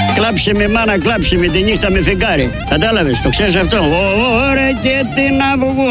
Κλάψε με μάνα, κλάψε με τη νύχτα με φεγγάρι. Κατάλαβες, το ξέρεις αυτό? Ωραία και την αυγό.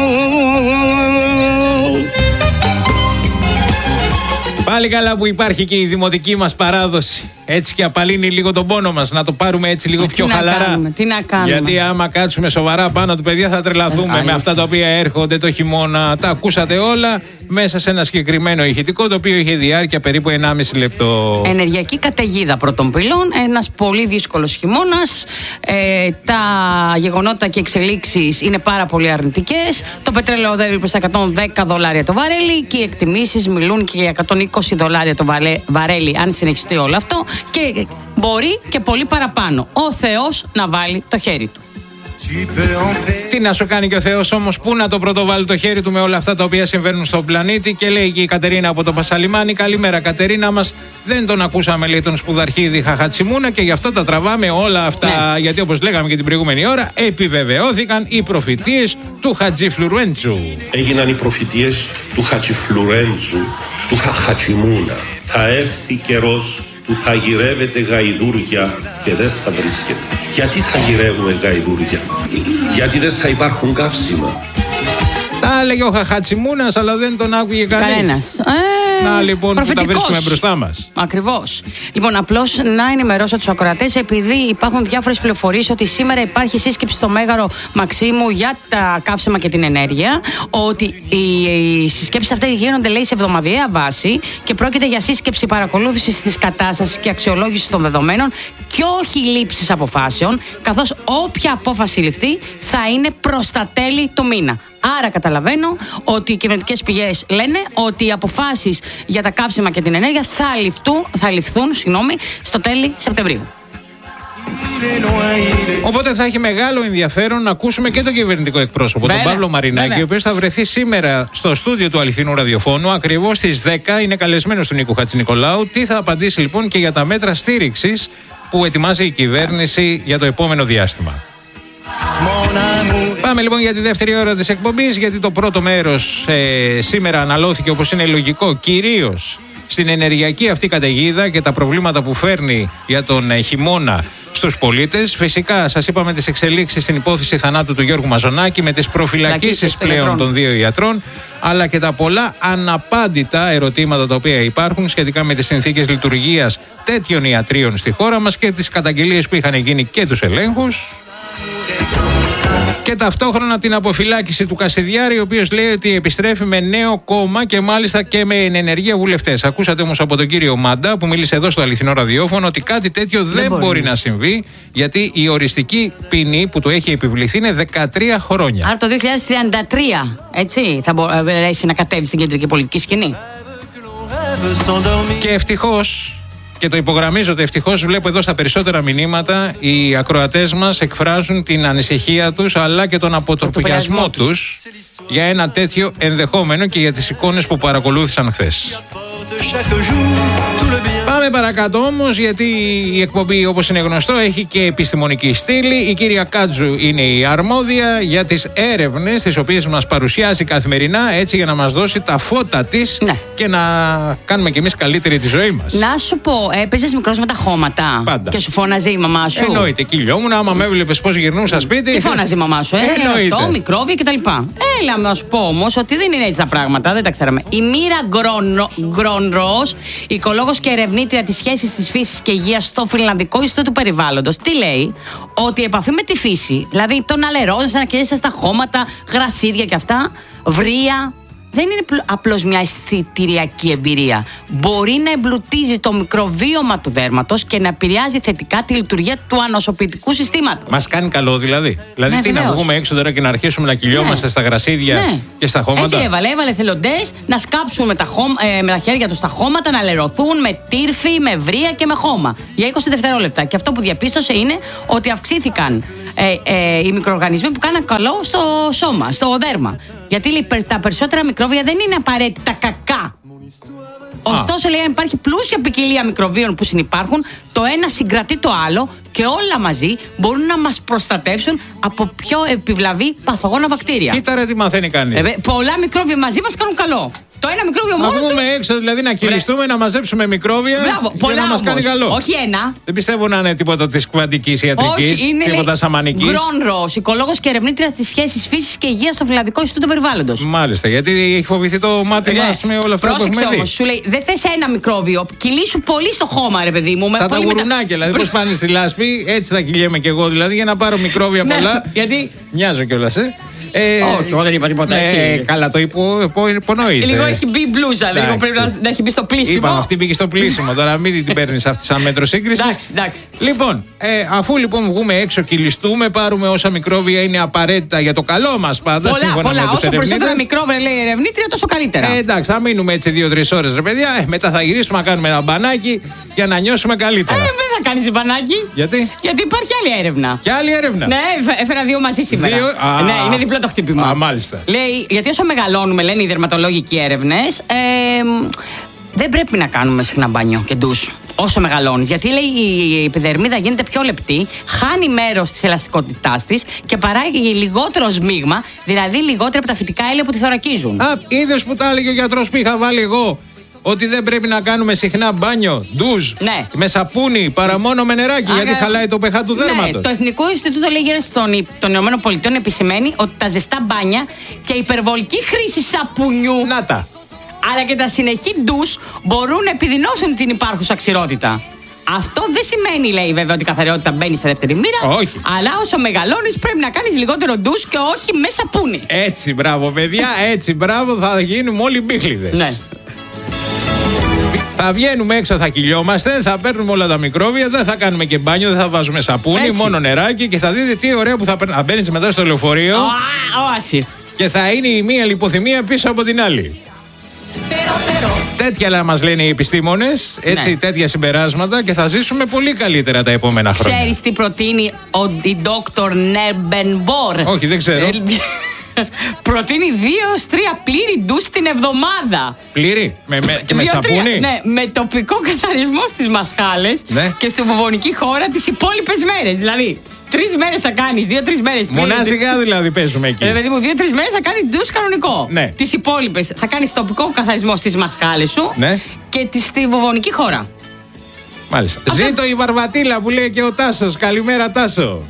Πάλι καλά που υπάρχει και η δημοτική μας παράδοση. Έτσι και απαλύνει λίγο τον πόνο μας. Να το πάρουμε έτσι λίγο πιο χαλαρά. Τι να κάνουμε. Γιατί άμα κάτσουμε σοβαρά πάνω του, παιδιά, θα τρελαθούμε με αυτά τα οποία έρχονται το χειμώνα. Τα ακούσατε όλα μέσα σε ένα συγκεκριμένο ηχητικό, το οποίο είχε διάρκεια περίπου 1,5 λεπτό. Ενεργειακή καταιγίδα πρώτων πυλών. Ένας πολύ δύσκολος χειμώνας. Τα γεγονότα και εξελίξεις είναι πάρα πολύ αρνητικές. Το πετρέλαιο οδεύει προς τα $110 το βαρέλι και οι εκτιμήσεις μιλούν και για $120 το βαρέλι, αν συνεχιστεί όλο αυτό. Και μπορεί και πολύ παραπάνω. Ο Θεός να βάλει το χέρι του. Τι να σου κάνει και ο Θεός όμως, πού να το πρωτοβάλει το χέρι του με όλα αυτά τα οποία συμβαίνουν στον πλανήτη. Και λέει και η Κατερίνα από το Πασαλιμάνι: καλημέρα, Κατερίνα μας. Δεν τον ακούσαμε, λέει, τον σπουδαρχίδη Χαχατσιμούνα, και γι' αυτό τα τραβάμε όλα αυτά. Ναι. Γιατί όπως λέγαμε και την προηγούμενη ώρα, επιβεβαιώθηκαν οι προφητείες του Χατζηφλουρέντζου. Έγιναν οι προφητείες του Χατζηφλουρέντζου, του Χαχατσιμούνα. Θα έρθει καιρός που θα γυρεύετε γαϊδούρια και δεν θα βρίσκετε. Γιατί θα γυρεύουμε γαϊδούρια? Γιατί δεν θα υπάρχουν καύσιμα. Τα έλεγε ο Χαχατσιμούνας, αλλά δεν τον άκουγε κανένας. Να λοιπόν που τα βρίσκουμε μπροστά μας. Ακριβώς. Λοιπόν, απλώς να ενημερώσω τους ακροατές, επειδή υπάρχουν διάφορες πληροφορίες ότι σήμερα υπάρχει σύσκεψη στο Μέγαρο Μαξίμου για τα καύσιμα και την ενέργεια. Ότι οι συσκέψεις αυτές γίνονται, λέει, σε εβδομαδιαία βάση και πρόκειται για σύσκεψη παρακολούθησης της κατάστασης και αξιολόγησης των δεδομένων και όχι λήψης αποφάσεων, καθώς όποια απόφαση ληφθεί θα είναι προς τα τέλη του μήνα. Άρα καταλαβαίνω ότι οι κυβερνητικές πηγές λένε ότι οι αποφάσεις για τα καύσιμα και την ενέργεια θα ληφθούν στο τέλη Σεπτεμβρίου. Οπότε θα έχει μεγάλο ενδιαφέρον να ακούσουμε και τον κυβερνητικό εκπρόσωπο, τον Παύλο Μαρινάκη, ο οποίος θα βρεθεί σήμερα στο στούντιο του Αληθινού Ραδιοφώνου ακριβώς στις 10. Είναι καλεσμένος του Νίκου Χατζηνικολάου. Τι θα απαντήσει λοιπόν και για τα μέτρα στήριξης που ετοιμάζει η κυβέρνηση για το επόμενο διάστημα. Πάμε λοιπόν για τη δεύτερη ώρα της εκπομπής, γιατί το πρώτο μέρος σήμερα αναλώθηκε, όπως είναι λογικό, κυρίως στην ενεργειακή αυτή καταιγίδα και τα προβλήματα που φέρνει για τον χειμώνα στους πολίτες. Φυσικά σας είπαμε τις εξελίξεις στην υπόθεση θανάτου του Γιώργου Μαζονάκη με τις προφυλακίσεις πλέον των 2 ιατρών, αλλά και τα πολλά αναπάντητα ερωτήματα τα οποία υπάρχουν σχετικά με τις συνθήκες λειτουργίας τέτοιων ιατρίων στη χώρα μας και τις καταγγελίες που είχαν γίνει και τους ελέγχους. Και ταυτόχρονα την αποφυλάκηση του Κασιδιάρη, ο οποίος λέει ότι επιστρέφει με νέο κόμμα και μάλιστα και με ενεργεία βουλευτές. Ακούσατε όμως από τον κύριο Μάντα, που μίλησε εδώ στο Αληθινό Ραδιόφωνο, ότι κάτι τέτοιο δεν μπορεί να συμβεί, γιατί η οριστική ποινή που του έχει επιβληθεί είναι 13 χρόνια. Άρα το 2033, έτσι, θα μπορέσει να κατέβει στην κεντρική πολιτική σκηνή. Και ευτυχώς, και το υπογραμμίζω ότι ευτυχώς, βλέπω εδώ στα περισσότερα μηνύματα οι ακροατές μας εκφράζουν την ανησυχία τους αλλά και τον αποτροπιασμό τους για ένα τέτοιο ενδεχόμενο και για τις εικόνες που παρακολούθησαν χθες. Πάμε παρακάτω όμως, γιατί η εκπομπή, όπως είναι γνωστό, έχει και επιστημονική στήλη. Η κυρία Κάτζου είναι η αρμόδια για τις έρευνες τις οποίες μας παρουσιάζει καθημερινά, έτσι για να μας δώσει τα φώτα της, ναι, και να κάνουμε κι εμείς καλύτερη τη ζωή μας. Να σου πω, έπαιζες μικρός με τα χώματα? Πάντα. Και σου φώναζε η μαμά σου? Εννοείται, κύλιόμουν, άμα με έβλεπες πώς γυρνούσα σπίτι. Τι φώναζε η μαμά σου? Αυτό, μικρόβια κτλ. Έλα να σου πω όμως ότι δεν είναι έτσι τα πράγματα, δεν τα ξέραμε. Η Μοίρα Γκρόνρος, οικολόγος και ερευνήτρια της σχέσης της φύσης και υγείας στο Φινλανδικό Ινστιτούτο του Περιβάλλοντος, τι λέει? Ότι η επαφή με τη φύση, δηλαδή το να λερώνεις, να καίζεσαι στα χώματα, γρασίδια και αυτά, βρύα, δεν είναι απλώς μια αισθητηριακή εμπειρία. Μπορεί να εμπλουτίζει το μικροβίωμα του δέρματος και να επηρεάζει θετικά τη λειτουργία του ανοσοποιητικού συστήματος. Μας κάνει καλό δηλαδή. Δηλαδή, ναι, τι βεβαίως. Να βγούμε έξω τώρα και να αρχίσουμε να κυλιόμαστε, ναι, στα γρασίδια, ναι, και στα χώματα? Έτσι έβαλε θελοντές να σκάψουν με τα χέρια τους στα χώματα, να λερωθούν με τύρφη, με βρύα και με χώμα για 20 δευτερόλεπτα. Και αυτό που διαπίστωσε είναι ότι αυξήθηκαν οι μικροοργανισμοί που κάναν καλό στο σώμα, στο δέρμα. Γιατί λέει, τα περισσότερα μικρόβια δεν είναι απαραίτητα κακά. Ωστόσο, λέει, αν υπάρχει πλούσια ποικιλία μικροβίων που συνυπάρχουν, το ένα συγκρατεί το άλλο και όλα μαζί μπορούν να μας προστατεύσουν από πιο επιβλαβή παθογόνα βακτήρια. Κοίτα ρε τι μαθαίνει κανείς. Πολλά μικρόβια μαζί μας κάνουν καλό. Το ένα μικρόβιο μόνο. Να βγούμε έξω, δηλαδή να κυλιστούμε, να μαζέψουμε μικρόβια. Μπράβο, πολλά για να μας κάνει καλό. Όχι ένα. Δεν πιστεύω να είναι τίποτα της κουαντικής ιατρικής, τίποτα σαμανικής. Γκρόνρος, οικολόγος και ερευνήτρια της σχέσης φύσης και υγείας στο Φιλανδικό Ινστιτούτο Περιβάλλοντος. Μάλιστα, γιατί έχει φοβηθεί το μάτι μας με όλα αυτά που έχουμε δει. Όμως, σου λέει, δεν θες ένα μικρόβιο. Κυλήσου πολύ στο χώμα, ρε παιδί μου. Σαν τα γουρουνάκια, δηλαδή πώς πάνε στη λάσπη, έτσι θα κυλιέμαι κι εγώ, δηλαδή για να πάρω μικρόβια πολλά. Γιατί. Μοιάζω κιόλας, όχι, εγώ δεν είπα τίποτα. Καλά, το υπονοείς. Λίγο έχει μπει μπλούζα, λίγο πρέπει να έχει μπει στο πλήσιμο. Είπαμε, αυτή μπήκε στο πλήσιμο. Τώρα μην την παίρνει αυτή σαν μέτρο σύγκριση. Εντάξει. Λοιπόν, αφού λοιπόν βγούμε έξω, κυλιστούμε, πάρουμε όσα μικρόβια είναι απαραίτητα για το καλό μας πάντα. Πολλά. Όσο περισσότερα μικρόβια λέει η ερευνήτρια, τόσο καλύτερα. Εντάξει, θα μείνουμε έτσι 2-3 ώρες, ρε παιδιά. Μετά θα γυρίσουμε να κάνουμε ένα μπανάκι για να νιώσουμε καλύτερα. Δεν θα κάνεις μπανάκι. Γιατί? Γιατί υπάρχει άλλη έρευνα. Και άλλη έρευνα. Ναι, έφερα 2 μαζί σήμερα. Ναι, είναι διπλό το χτύπημα. Μάλιστα. Λέει, γιατί όσο μεγαλώνουμε, λένε οι δερματολόγικοι έρευνες, δεν πρέπει να κάνουμε συχνά μπάνιο και ντους. Όσο μεγαλώνεις. Γιατί λέει η επιδερμίδα γίνεται πιο λεπτή, χάνει μέρος της ελαστικότητάς της και παράγει λιγότερο σμίγμα, δηλαδή λιγότερα από τα φυτικά έλαια που τη θωρακίζουν. Είδες που τα έλεγε ο γιατρός που είχα βάλει εγώ. Ότι δεν πρέπει να κάνουμε συχνά μπάνιο, ντουζ, με σαπούνι, παρά μόνο με νεράκι, γιατί χαλάει το pH του δέρματος. Ναι, το Εθνικό Ινστιτούτο Λέγερας των ΗΠΑ επισημαίνει ότι τα ζεστά μπάνια και η υπερβολική χρήση σαπουνιού αλλά και τα συνεχή ντους μπορούν να επιδεινώσουν την υπάρχουσα ξηρότητα. Αυτό δεν σημαίνει, λέει, βέβαια, ότι η καθαριότητα μπαίνει σε δεύτερη μοίρα. Όχι. Αλλά όσο μεγαλώνεις πρέπει να κάνεις λιγότερο ντους και όχι με σαπούνι. Έτσι, μπράβο, παιδιά, έτσι, μπράβο, θα γίνουμε όλοι μπίχλιδες. Ναι. Θα βγαίνουμε έξω, θα κυλιόμαστε, θα παίρνουμε όλα τα μικρόβια, δεν θα κάνουμε και μπάνιο, δεν θα βάζουμε σαπούνι, έτσι. Μόνο νεράκι και θα δείτε τι ωραία που θα μπαίνεις μετά στο λεωφορείο. Όαση. Και θα είναι η μία λιποθυμία πίσω από την άλλη. Τέτοια μας λένε οι επιστήμονες, έτσι, τέτοια συμπεράσματα και θα ζήσουμε πολύ καλύτερα τα επόμενα χρόνια. Ξέρεις τι προτείνει ο Dr. Nerbenbor? Όχι, δεν ξέρω. Προτείνει 2-3 πλήρη ντους την εβδομάδα. Πλήρη? Και με σαπούνι? Ναι, με τοπικό καθαρισμό στις μασχάλες και στη βουβονική χώρα τις υπόλοιπες μέρες. Δηλαδή, 3 μέρες θα κάνεις, 2-3 μέρες. Μονάζικα δηλαδή παίζουμε εκεί. Δηλαδή, 2-3 μέρες θα κάνεις ντους κανονικό. Ναι. Τις υπόλοιπες θα κάνεις τοπικό καθαρισμό στις μασχάλες σου και στη βουβονική χώρα. Μάλιστα. Ζήτω η Βαρβατήλα που λέει και ο Τάσος. Καλημέρα, Τάσο.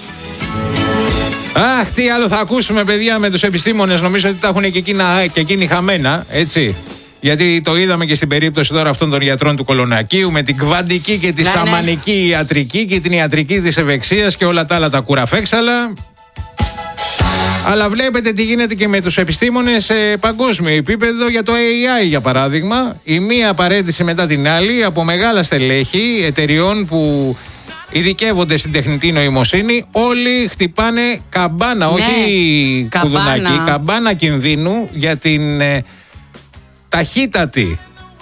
Αχ, τι άλλο θα ακούσουμε, παιδιά, με τους επιστήμονες. Νομίζω ότι τα έχουν και εκείνοι χαμένα, έτσι. Γιατί το είδαμε και στην περίπτωση τώρα αυτών των γιατρών του Κολονακίου με την κβαντική και τη σαμανική ιατρική και την ιατρική της ευεξίας και όλα τα άλλα τα κουραφέξαλα. Αλλά βλέπετε τι γίνεται και με τους επιστήμονες σε παγκόσμιο επίπεδο για το AI, για παράδειγμα. Η μία παρέτηση μετά την άλλη από μεγάλα στελέχη εταιριών που ειδικεύονται στην τεχνητή νοημοσύνη, όλοι χτυπάνε καμπάνα, όχι κουδουνάκι, καμπάνα κινδύνου για την ταχύτατη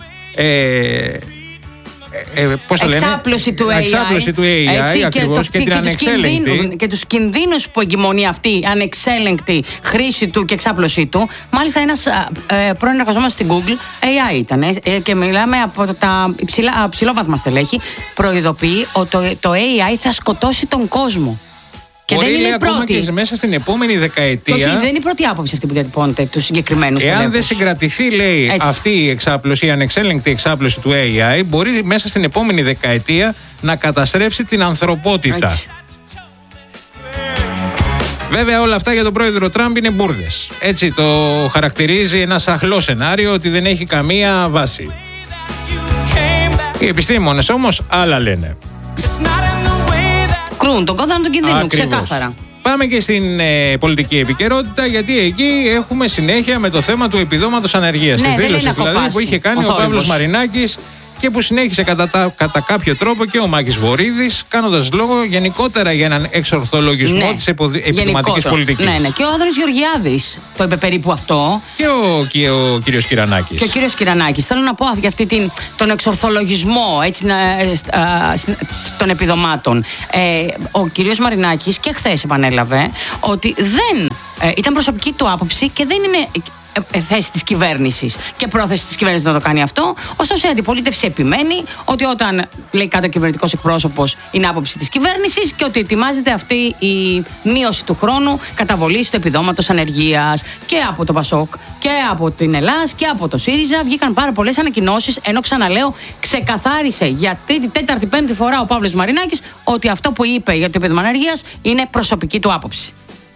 εξάπλωση του AI, έτσι, ακριβώς, και την ανεξέλεγκτη. Και τους κινδύνους που εγκυμονεί αυτή η ανεξέλεγκτη χρήση του και εξάπλωση του. Μάλιστα ένας πρώην εργαζόμενος στην Google AI ήταν και μιλάμε από τα ψηλόβαθμα στελέχη, προειδοποιεί ότι το AI θα σκοτώσει τον κόσμο. Και μπορεί, δεν είναι λέει, πρώτη. ακόμα και μέσα στην επόμενη δεκαετία. Όχι, δεν είναι η πρώτη άποψη αυτή που διατυπώνεται του συγκεκριμένου στελέχους. Εάν δεν συγκρατηθεί, λέει, αυτή η εξάπλωση, η ανεξέλεγκτη εξάπλωση του AI, μπορεί μέσα στην επόμενη δεκαετία να καταστρέψει την ανθρωπότητα. Έτσι. Βέβαια, όλα αυτά για τον πρόεδρο Τραμπ είναι μπουρδες. Έτσι το χαρακτηρίζει ένα σαχλό σενάριο ότι δεν έχει καμία βάση. Οι επιστήμονες όμως άλλα λένε. Κρούν τον κόδωνα του κινδύνου, ξεκάθαρα. Πάμε και στην πολιτική επικαιρότητα, γιατί εκεί έχουμε συνέχεια με το θέμα του επιδόματος ανεργίας. Της δήλωσης δηλαδή που είχε κάνει ο Παύλος Μαρινάκης και που συνέχισε κατά κάποιο τρόπο και ο Μάκης Βορίδης, κάνοντας λόγο γενικότερα για έναν εξορθολογισμό της επιχειρηματικής πολιτικής. Ναι. Και ο Άδωνης Γεωργιάδης το είπε περίπου αυτό. Και ο κύριος Κυρανάκης. Και ο κύριος Κυρανάκης. Θέλω να πω για αυτή τον εξορθολογισμό των επιδομάτων. Ο κύριος Μαρινάκης και χθες επανέλαβε ότι δεν ήταν προσωπική του άποψη και δεν είναι θέση της κυβέρνησης και πρόθεση της κυβέρνησης να το κάνει αυτό. Ωστόσο, η αντιπολίτευση επιμένει ότι όταν λέει κάτω ο κυβερνητικός εκπρόσωπος είναι άποψη της κυβέρνησης και ότι ετοιμάζεται αυτή η μείωση του χρόνου καταβολής του επιδόματος ανεργίας. Και από το Πασόκ και από την Ελλάς και από το ΣΥΡΙΖΑ βγήκαν πάρα πολλές ανακοινώσεις, ενώ ξαναλέω, ξεκαθάρισε για τρίτη, τέταρτη, πέμπτη φορά ο Παύλος Μαρινάκης ότι αυτό που είπε για το επίδομα ανεργίας είναι προσωπική του άποψη.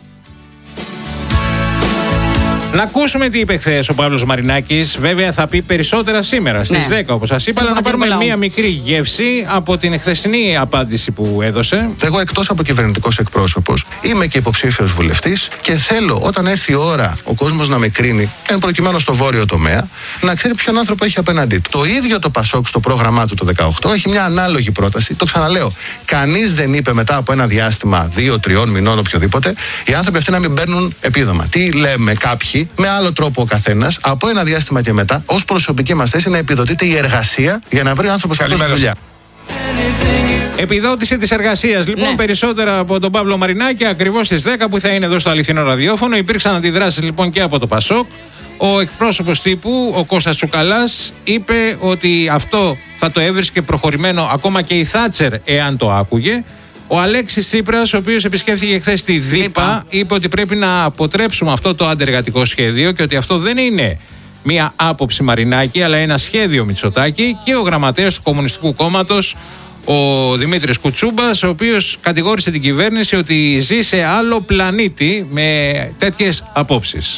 Να ακούσουμε τι είπε χθες ο Παύλος Μαρινάκης. Βέβαια θα πει περισσότερα σήμερα στις 10, όπως σας είπα, αλλά να πάρουμε μία μικρή γεύση από την χθεσινή απάντηση που έδωσε. Εγώ, εκτός από κυβερνητικός εκπρόσωπος, είμαι και υποψήφιος βουλευτής και θέλω όταν έρθει η ώρα ο κόσμος να με κρίνει, εν προκειμένου στο βόρειο τομέα, να ξέρει ποιον άνθρωπο έχει απέναντί του. Το ίδιο το Πασόκ στο πρόγραμμά του το 2018 έχει μια ανάλογη πρόταση. Το ξαναλέω. Κανείς δεν είπε μετά από ένα διάστημα 2-3 μηνών, οποιοδήποτε, οι άνθρωποι αυτοί να μην παίρνουν επίδομα. Τι λέμε κάποιοι, με άλλο τρόπο ο καθένας, από ένα διάστημα και μετά, ως προσωπική μας θέση να επιδοτείται η εργασία για να βρει ο άνθρωπος αυτός τη δουλειά. Επιδότηση της εργασίας. Λοιπόν, περισσότερα από τον Παύλο Μαρινάκη ακριβώς στις 10 που θα είναι εδώ στο αληθινό ραδιόφωνο. Υπήρξαν αντιδράσεις λοιπόν και από το Πασόκ. Ο εκπρόσωπος τύπου, ο Κώστας Τσουκαλάς, είπε ότι αυτό θα το έβρισκε προχωρημένο ακόμα και η Θάτσερ εάν το άκουγε. Ο Αλέξης Τσίπρας, ο οποίος επισκέφθηκε χθες τη ΔΥΠΑ, είπε ότι πρέπει να αποτρέψουμε αυτό το αντεργατικό σχέδιο και ότι αυτό δεν είναι μία άποψη Μαρινάκη, αλλά ένα σχέδιο Μητσοτάκη. Και ο γραμματέας του Κομμουνιστικού Κόμματος, ο Δημήτρης Κουτσούμπας, ο οποίος κατηγόρησε την κυβέρνηση ότι ζει σε άλλο πλανήτη με τέτοιες απόψεις.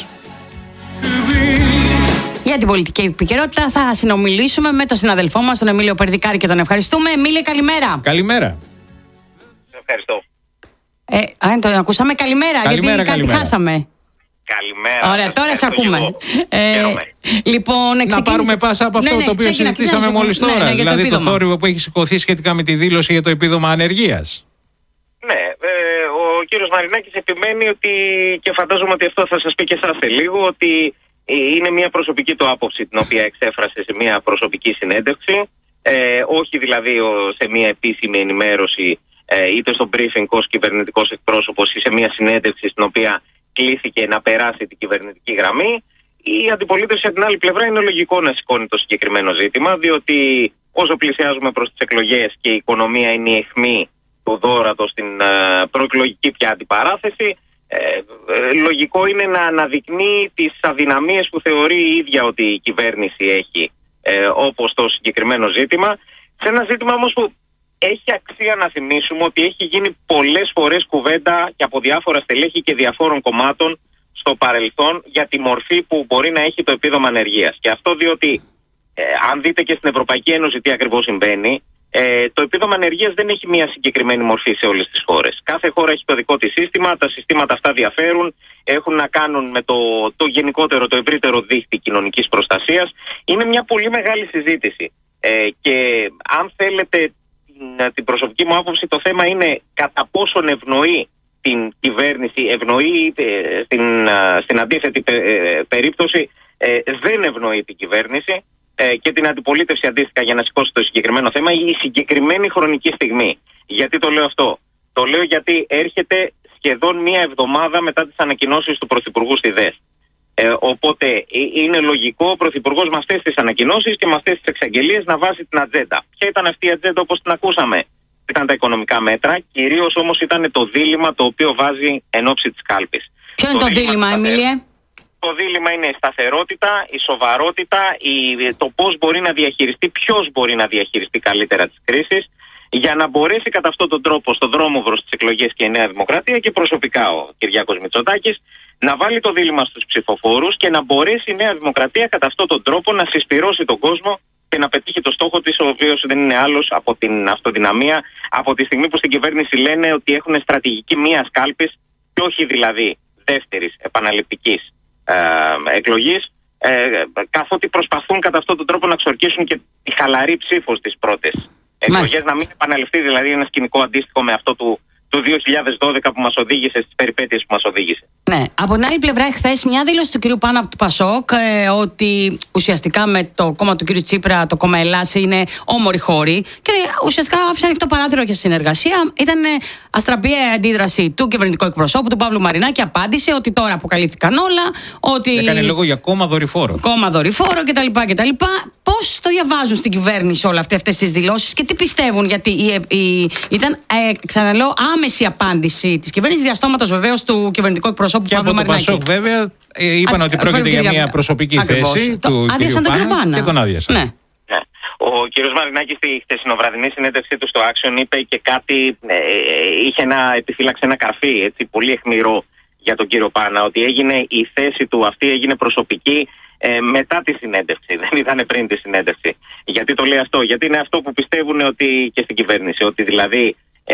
Για την πολιτική επικαιρότητα θα συνομιλήσουμε με τον συναδελφό μας, τον Εμίλιο Περδικάρη, και τον ευχαριστούμε. Εμίλιο, καλημέρα. Καλημέρα. Ευχαριστώ. Αν το ακούσαμε, καλημέρα, γιατί κάτι χάσαμε. Καλημέρα. Ωραία, τώρα σε ακούμε. Λοιπόν, να πάρουμε πάσα από αυτό το οποίο συζητήσαμε μόλις τώρα. Δηλαδή το θόρυβο που έχει σηκωθεί σχετικά με τη δήλωση για το επίδομα ανεργίας. Ναι, ο κύριος Μαρινάκης επιμένει ότι, και φαντάζομαι ότι αυτό θα σας πει και εσάς σε λίγο, ότι είναι μια προσωπική του άποψη την οποία εξέφρασε σε μια προσωπική συνέντευξη, όχι δηλαδή σε μια επίσημη ενημέρωση, είτε στο briefing ως κυβερνητικός εκπρόσωπος ή σε μια συνέντευξη στην οποία κλήθηκε να περάσει την κυβερνητική γραμμή. Η αντιπολίτευση από την άλλη πλευρά είναι λογικό να σηκώνει το συγκεκριμένο ζήτημα, διότι όσο πλησιάζουμε προς τις εκλογές και η οικονομία είναι η αιχμή του δώρατος στην προεκλογική πια αντιπαράθεση, λογικό είναι να αναδεικνύει τις αδυναμίες που θεωρεί η ίδια ότι η κυβέρνηση έχει, όπως το συγκεκριμένο ζήτημα. Σε ένα ζήτημα όμως που έχει αξία να θυμίσουμε ότι έχει γίνει πολλές φορές κουβέντα και από διάφορα στελέχη και διαφόρων κομμάτων στο παρελθόν για τη μορφή που μπορεί να έχει το επίδομα ανεργίας. Και αυτό διότι, αν δείτε και στην Ευρωπαϊκή Ένωση τι ακριβώς συμβαίνει, το επίδομα ανεργίας δεν έχει μια συγκεκριμένη μορφή σε όλες τις χώρες. Κάθε χώρα έχει το δικό της σύστημα, τα συστήματα αυτά διαφέρουν, έχουν να κάνουν με το γενικότερο, το ευρύτερο δίχτυ κοινωνικής προστασίας. Είναι μια πολύ μεγάλη συζήτηση. Και αν θέλετε την προσωπική μου άποψη, το θέμα είναι κατά πόσον ευνοεί την κυβέρνηση, ευνοεί στην αντίθετη περίπτωση δεν ευνοεί την κυβέρνηση και την αντιπολίτευση αντίστοιχα για να σηκώσει το συγκεκριμένο θέμα η συγκεκριμένη χρονική στιγμή. Γιατί το λέω αυτό? Το λέω γιατί έρχεται σχεδόν μία εβδομάδα μετά τις ανακοινώσεις του Πρωθυπουργού στη ΔΕΣ. Οπότε είναι λογικό ο Πρωθυπουργός με αυτές τις ανακοινώσεις και με αυτές τις εξαγγελίες να βάζει την ατζέντα. Ποια ήταν αυτή η ατζέντα όπως την ακούσαμε? Ήταν τα οικονομικά μέτρα, κυρίως όμως ήταν το δίλημμα το οποίο βάζει εν ώψη της κάλπης. Ποιο είναι το δίλημμα, Εμίλιε? Το δίλημμα είναι η σταθερότητα, η σοβαρότητα, το πώς μπορεί να διαχειριστεί, ποιος μπορεί να διαχειριστεί καλύτερα τις κρίσεις, για να μπορέσει κατά αυτόν τον τρόπο στον δρόμο προς τις εκλογές και η Νέα Δημοκρατία και προσωπικά ο Κυριάκος Μητσοτάκης να βάλει το δίλημμα στους ψηφοφόρους και να μπορέσει η Νέα Δημοκρατία κατά αυτόν τον τρόπο να συσπυρώσει τον κόσμο και να πετύχει το στόχο της, ο οποίος δεν είναι άλλος από την αυτοδυναμία, από τη στιγμή που στην κυβέρνηση λένε ότι έχουν στρατηγική μίας κάλπης και όχι δηλαδή δεύτερης επαναληπτικής εκλογής, καθότι προσπαθούν κατά αυτόν τον τρόπο να ξορκίσουν και τη χαλαρή ψήφο στις πρώτες εκλογές, να μην επαναληφθεί δηλαδή ένα σκηνικό αντίστοιχο με αυτό του του 2012 που μας οδήγησε στις περιπέτειες που μας οδήγησε. Ναι. Από την άλλη πλευρά, χθες μια δήλωση του κ. Πάνα από του Πασόκ ότι ουσιαστικά με το κόμμα του κ. Τσίπρα, το κόμμα Ελλάς, είναι όμοροι χώροι και ουσιαστικά άφησε ανοιχτό παράθυρο για συνεργασία. Ήταν αστραπιαία αντίδραση του κυβερνητικού εκπροσώπου, του Παύλου Μαρινάκη. Απάντησε ότι τώρα αποκαλύφθηκαν όλα. Ότι έκανε λόγο για κόμμα δορυφόρο. Κόμμα δορυφόρο κτλ. Πώς το διαβάζουν στην κυβέρνηση όλες αυτές τις δηλώσεις και τι πιστεύουν? Γιατί ήταν, ξαναλέω, άμεση απάντηση της κυβέρνησης, διαστόματος βεβαίως του κυβερνητικού εκπροσώπου Παύλου Μαρινάκη. Και από το Πασόκ, βέβαια, είπαν ότι πρόκειται για μια προσωπική θέση του κ. Πάνα και τον άδειασαν. Ναι. Ο κύριος Μαρινάκης στη χτεσινοβραδινή συνέντευξή του στο Action είπε και κάτι, επιφύλαξε ένα καρφί, έτσι, πολύ αιχμηρό για τον κύριο Πάνα, ότι η θέση του αυτή έγινε προσωπική μετά τη συνέντευξη, δεν ήταν πριν τη συνέντευξη. Γιατί το λέει αυτό? Γιατί είναι αυτό που πιστεύουν ότι και στην κυβέρνηση, ότι δηλαδή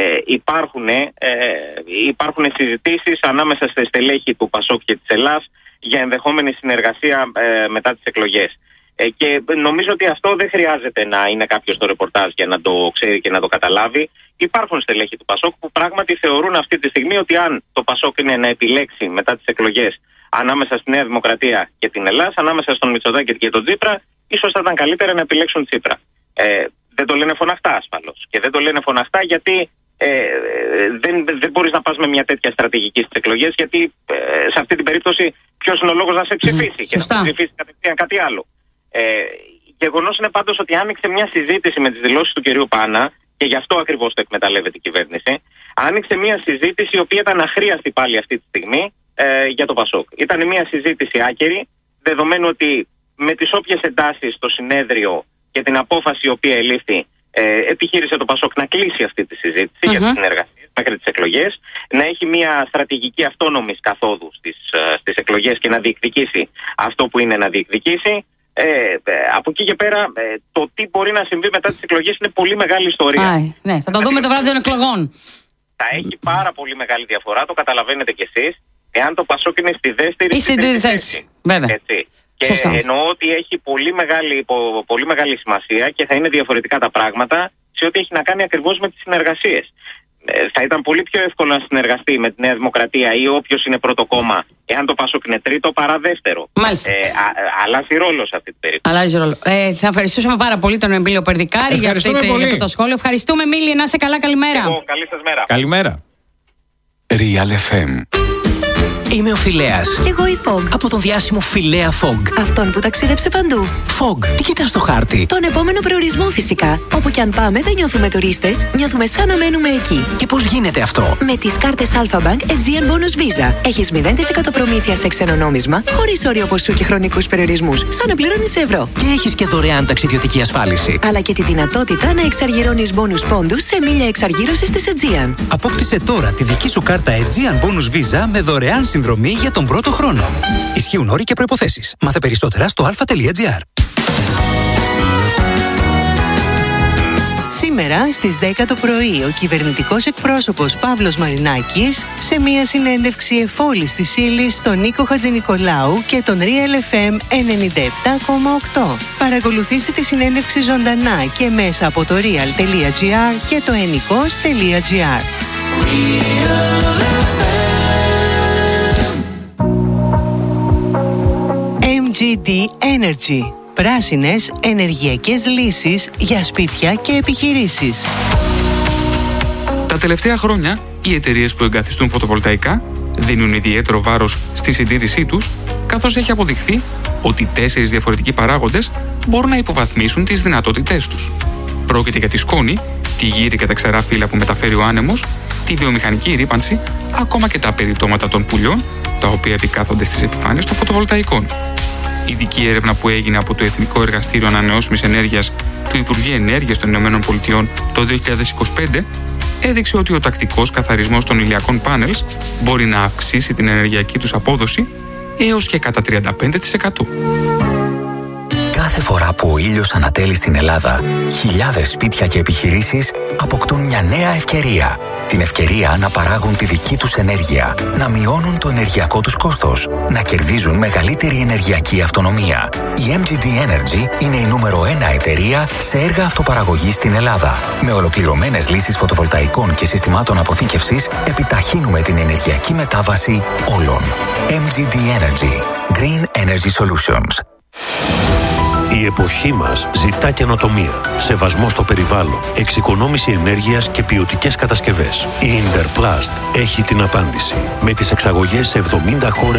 υπάρχουν συζητήσεις ανάμεσα στα στελέχη του Πασόκ και της Ελλάς για ενδεχόμενη συνεργασία μετά τις εκλογές. Και νομίζω ότι αυτό δεν χρειάζεται να είναι κάποιος στο ρεπορτάζ για να το ξέρει και να το καταλάβει. Υπάρχουν στελέχη του Πασόκ που πράγματι θεωρούν αυτή τη στιγμή ότι αν το Πασόκ είναι να επιλέξει μετά τις εκλογές ανάμεσα στη Νέα Δημοκρατία και την Ελλάδα, ανάμεσα στον Μητσοτάκη και τον Τσίπρα, ίσως θα ήταν καλύτερα να επιλέξουν Τσίπρα. Δεν το λένε φωναχτά ασφαλώς. Και δεν το λένε φωναχτά γιατί δεν μπορείς να πας με μια τέτοια στρατηγική στις εκλογές, γιατί σε αυτή την περίπτωση ποιος είναι ο λόγος να σε ψηφίσει και να ψηφίσει κατευθείαν κάτι άλλο. Γεγονός είναι πάντως ότι άνοιξε μια συζήτηση με τις δηλώσεις του κυρίου Πάνα και γι' αυτό ακριβώς το εκμεταλλεύεται η κυβέρνηση. Άνοιξε μια συζήτηση η οποία ήταν αχρίαστη πάλι αυτή τη στιγμή για το Πασόκ. Ήταν μια συζήτηση άκερη, δεδομένου ότι με τις όποιες εντάσεις στο συνέδριο και την απόφαση η οποία ελήφθη, επιχείρησε το Πασόκ να κλείσει αυτή τη συζήτηση για τις συνεργασίες μέχρι τις εκλογές, να έχει μια στρατηγική αυτόνομης καθόδου στις εκλογές και να διεκδικήσει αυτό που είναι να διεκδικήσει. Από εκεί και πέρα, το τι μπορεί να συμβεί μετά τις εκλογές είναι πολύ μεγάλη ιστορία. Ναι, θα το δούμε το βράδυ των εκλογών. Θα έχει πάρα πολύ μεγάλη διαφορά, το καταλαβαίνετε κι εσείς, εάν το Πασόκ είναι στη δεύτερη ή στην τρίτη θέση. Βέβαια. Έτσι. Και εννοώ ότι έχει πολύ μεγάλη σημασία και θα είναι διαφορετικά τα πράγματα σε ό,τι έχει να κάνει ακριβώς με τις συνεργασίες. Θα ήταν πολύ πιο εύκολο να συνεργαστεί με τη Νέα Δημοκρατία ή όποιος είναι πρώτο κόμμα, εάν το Πασόκ είναι τρίτο παρά δεύτερο. Μάλιστα. Αλλάζει ρόλο σε αυτή την περίπτωση. Αλλάζει ρόλο. Θα ευχαριστούσαμε πάρα πολύ τον Εμίλιο Περδικάρη για αυτό το σχόλιο. Ευχαριστούμε, Εμίλη. Να είσαι καλά. Καλημέρα. Καλή σας μέρα. Καλημέρα. Real FM. Είμαι ο Φιλέας. Κι εγώ η Fog. Από τον διάσημο Φιλέα Fog. Αυτόν που ταξίδεψε παντού. Fog, τι κοιτάς στο χάρτη? Τον επόμενο προορισμό φυσικά. Όπου κι αν πάμε δεν νιώθουμε τουρίστες, νιώθουμε σαν να μένουμε εκεί. Και πώς γίνεται αυτό? Με τις κάρτες Alpha Bank Aegean Bonus Visa. Έχεις 0% προμήθεια σε ξένο νόμισμα, χωρίς όριο ποσού και χρονικούς περιορισμούς, σαν να πληρώνεις σε ευρώ. Και έχεις και δωρεάν ταξιδιωτική ασφάλιση. Αλλά και τη δυνατότητα να εξαργυρώνεις bonus πόντους σε μίλια εξαργύρωσης της Aegean. Απόκτησε τώρα τη δική σου κάρτα Aegean Bonus Visa με δωρεάν συνδρομή για τον πρώτο χρόνο. Ισχύουν όροι και προϋποθέσεις. Μάθε περισσότερα στο alpha.gr. Σήμερα στις 10 το πρωί ο κυβερνητικός εκπρόσωπος Παύλος Μαρινάκης σε μια συνέντευξη εφόλης της ύλης στον Νίκο Χατζηνικολάου και τον Real FM 97,8. Παρακολουθήστε τη συνέντευξη ζωντανά και μέσα από το real.gr και το ennikos.gr. MGD Energy. Πράσινες ενεργειακές λύσεις για σπίτια και επιχειρήσεις. Τα τελευταία χρόνια, οι εταιρείες που εγκαθιστούν φωτοβολταϊκά δίνουν ιδιαίτερο βάρος στη συντήρησή τους, καθώς έχει αποδειχθεί ότι 4 διαφορετικοί παράγοντες μπορούν να υποβαθμίσουν τις δυνατότητές τους. Πρόκειται για τη σκόνη, τη γύρι και τα ξερά φύλλα που μεταφέρει ο άνεμος, τη βιομηχανική ρύπανση, ακόμα και τα περιτώματα των πουλιών, τα οποία επικάθονται στις επιφάνειες των φωτοβολταϊκών. Ειδική έρευνα που έγινε από το Εθνικό Εργαστήριο Ανανεώσιμης Ενέργειας του Υπουργείου Ενέργειας των ΗΠΑ το 2025 έδειξε ότι ο τακτικός καθαρισμός των ηλιακών πάνελς μπορεί να αυξήσει την ενεργειακή τους απόδοση έως και κατά 35%. Κάθε φορά που ο ήλιος ανατέλει στην Ελλάδα, χιλιάδες σπίτια και επιχειρήσεις αποκτούν μια νέα ευκαιρία. την ευκαιρία να παράγουν τη δική τους ενέργεια, να μειώνουν το ενεργειακό τους κόστος, να κερδίζουν μεγαλύτερη ενεργειακή αυτονομία. Η MGD Energy είναι η νούμερο 1 εταιρεία σε έργα αυτοπαραγωγής στην Ελλάδα. Με ολοκληρωμένες λύσεις φωτοβολταϊκών και συστημάτων αποθήκευσης, επιταχύνουμε την ενεργειακή μετάβαση όλων. MGD Energy. Green Energy Solutions. Η εποχή μας ζητά καινοτομία, σεβασμό στο περιβάλλον, εξοικονόμηση ενέργειας και ποιοτικές κατασκευές. Η Interplast έχει την απάντηση. Με τις εξαγωγές σε 70 χώρες